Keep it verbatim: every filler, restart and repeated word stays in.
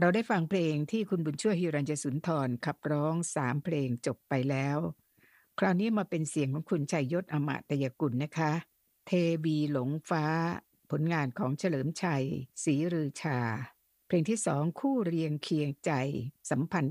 เราได้ฟังเพลงที่คุณบุญช่วยหิรัญญสุนทรขับร้องสามเพลงจบไปแล้วคราวนี้มาเป็นเสียงของคุณชัยยศอมตยกุลนะคะเทวีหลงฟ้าผลงานของเฉลิมชัยศรีรือชาเพลงที่สองคู่เรียงเคียงใจสัมพันธ์